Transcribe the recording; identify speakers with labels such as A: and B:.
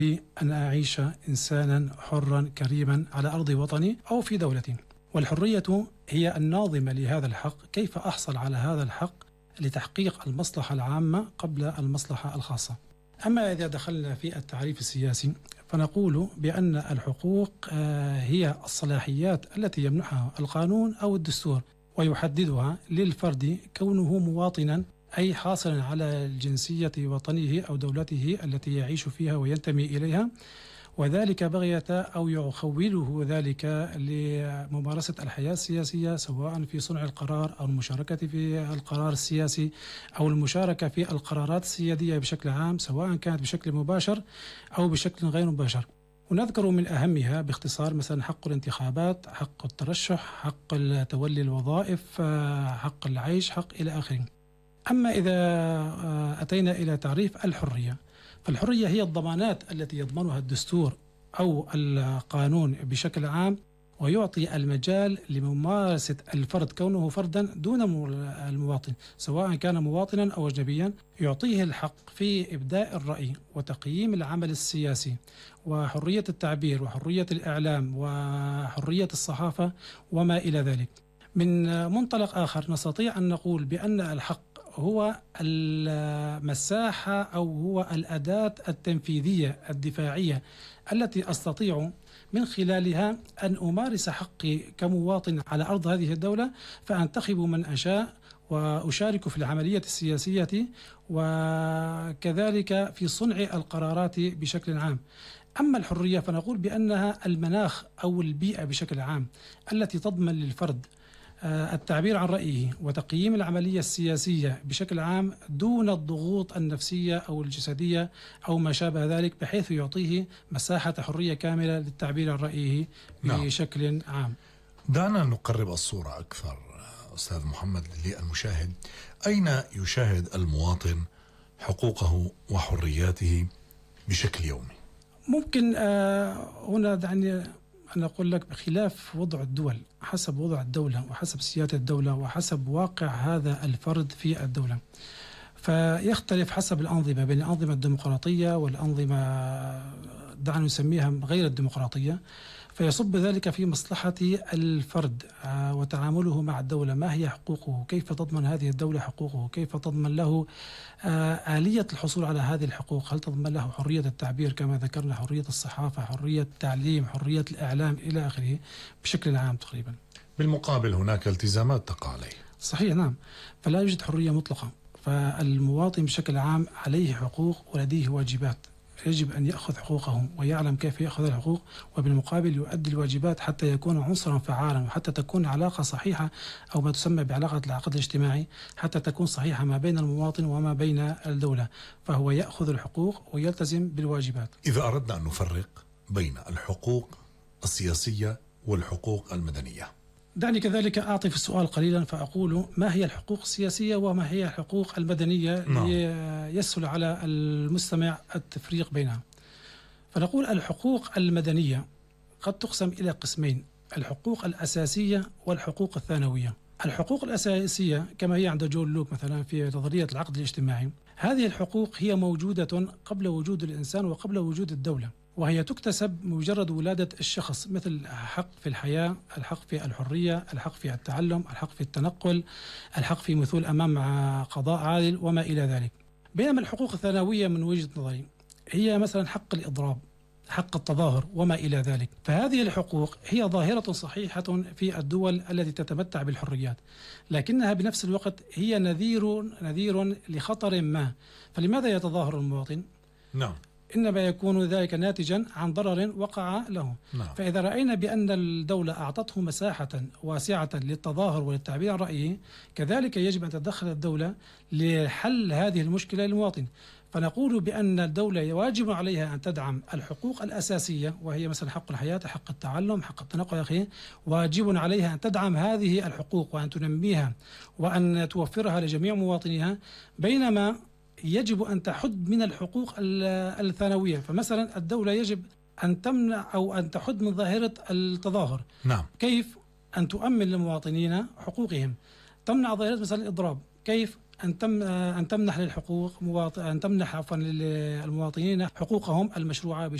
A: أن أعيش إنسانا حرا كريما على أرض وطني أو في دولتي. والحرية هي الناظمة لهذا الحق. كيف أحصل على هذا الحق لتحقيق المصلحة العامة قبل المصلحة الخاصة؟ أما إذا دخلنا في التعريف السياسي فنقول بأن الحقوق هي الصلاحيات التي يمنحها القانون أو الدستور ويحددها للفرد كونه مواطنا، أي حاصلا على الجنسية وطنه أو دولته التي يعيش فيها وينتمي إليها، وذلك بغية أو يخوله ذلك لممارسة الحياة السياسية، سواء في صنع القرار أو المشاركة في القرار السياسي أو المشاركة في القرارات السيادية بشكل عام، سواء كانت بشكل مباشر أو بشكل غير مباشر. ونذكر من أهمها باختصار مثلا حق الانتخابات، حق الترشح، حق تولي الوظائف، حق العيش، حق إلى آخره. أما إذا أتينا إلى تعريف الحرية، فالحرية هي الضمانات التي يضمنها الدستور أو القانون بشكل عام، ويعطي المجال لممارسة الفرد كونه فردا دون المواطن، سواء كان مواطنا أو أجنبيا، يعطيه الحق في إبداء الرأي وتقييم العمل السياسي وحرية التعبير وحرية الإعلام وحرية الصحافة وما إلى ذلك. من منطلق آخر نستطيع أن نقول بأن الحق هو المساحة أو هو الأداة التنفيذية الدفاعية التي أستطيع من خلالها أن أمارس حقي كمواطن على أرض هذه الدولة، فأنتخب من أشاء وأشارك في العملية السياسية وكذلك في صنع القرارات بشكل عام. أما الحرية فنقول بأنها المناخ أو البيئة بشكل عام التي تضمن للفرد التعبير عن رأيه وتقييم العملية السياسية بشكل عام دون الضغوط النفسية أو الجسدية أو ما شابه ذلك، بحيث يعطيه مساحة حرية كاملة للتعبير عن رأيه بشكل عام.
B: دعنا نقرب الصورة أكثر أستاذ محمد للمشاهد. أين يشاهد المواطن حقوقه وحرياته بشكل يومي؟
A: ممكن هنا دعني أنا أقول لك بخلاف وضع الدول، حسب وضع الدولة وحسب سيادة الدولة وحسب واقع هذا الفرد في الدولة، فيختلف حسب الأنظمة، بين الأنظمة الديمقراطية والأنظمة دعنا نسميها غير الديمقراطية، فيصب ذلك في مصلحة الفرد وتعامله مع الدولة. ما هي حقوقه؟ كيف تضمن هذه الدولة حقوقه؟ كيف تضمن له آلية الحصول على هذه الحقوق؟ هل تضمن له حرية التعبير كما ذكرنا، حرية الصحافة، حرية التعليم، حرية الإعلام إلى آخره بشكل عام تقريبا.
B: بالمقابل هناك التزامات تقع عليه.
A: صحيح، نعم، فلا يوجد حرية مطلقة، فالمواطن بشكل عام عليه حقوق ولديه واجبات، يجب أن يأخذ حقوقه ويعلم كيف يأخذ الحقوق، وبالمقابل يؤدي الواجبات حتى يكون عنصرا فعالا، وحتى تكون علاقة صحيحة أو ما تسمى بعلاقة العقد الاجتماعي حتى تكون صحيحة ما بين المواطن وما بين الدولة، فهو يأخذ الحقوق ويلتزم بالواجبات.
B: إذا أردنا أن نفرق بين الحقوق السياسية والحقوق المدنية،
A: دعني كذلك أعطي في السؤال قليلا فأقول ما هي الحقوق السياسية وما هي الحقوق المدنية ليسهل على المستمع التفريق بينها. فنقول الحقوق المدنية قد تقسم إلى قسمين: الحقوق الأساسية والحقوق الثانوية. الحقوق الأساسية كما هي عند جون لوك مثلا في نظرية العقد الاجتماعي، هذه الحقوق هي موجودة قبل وجود الإنسان وقبل وجود الدولة، وهي تكتسب بمجرد ولادة الشخص، مثل الحق في الحياة، الحق في الحرية، الحق في التعلم، الحق في التنقل، الحق في مثول أمام قضاء عادل وما إلى ذلك. بينما الحقوق الثانوية من وجهة نظري هي مثلا حق الإضراب، حق التظاهر وما إلى ذلك. فهذه الحقوق هي ظاهرة صحيحة في الدول التي تتمتع بالحريات، لكنها بنفس الوقت هي نذير لخطر ما. فلماذا يتظاهر المواطن؟
B: نعم،
A: إنما يكون ذلك ناتجا عن ضرر وقع له. فإذا رأينا بأن الدولة أعطته مساحة واسعة للتظاهر وللتعبير عن رأيه، كذلك يجب أن تتدخل الدولة لحل هذه المشكلة للمواطن. فنقول بأن الدولة واجب عليها أن تدعم الحقوق الأساسية، وهي مثلا حق الحياة، حق التعلم، حق التنقل إلى آخره، واجب عليها أن تدعم هذه الحقوق وأن تنميها وأن توفرها لجميع مواطنيها، بينما يجب أن تحد من الحقوق الثانوية. فمثلا الدولة يجب أن تمنع أو أن تحد من ظاهرة التظاهر.
B: نعم.
A: كيف؟ أن تؤمن للمواطنين حقوقهم. تمنع ظاهرة مثلا الإضراب. كيف؟ أن تمنح للحقوق أن تمنح عفوا للمواطنين حقوقهم المشروعة